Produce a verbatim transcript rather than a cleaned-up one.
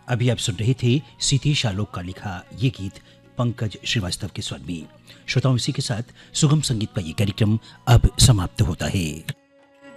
अभी आप सुन रहे थे सीतेश आलोक का लिखा ये गीत पंकज श्रीवास्तव के स्वर में। श्रोताओं, इसी के साथ सुगम संगीत का ये कार्यक्रम अब समाप्त होता है।